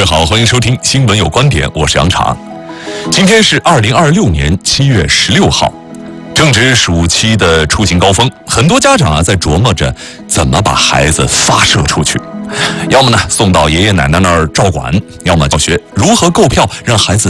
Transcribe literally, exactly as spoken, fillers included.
好，欢迎收听《新闻有观点》，我是杨茶。今天是二零二六年七月十六号，正值暑期的出行高峰，很多家长啊在琢磨着怎么把孩子发射出去，要么呢送到爷爷奶奶那儿照管，要么教学如何购票让孩子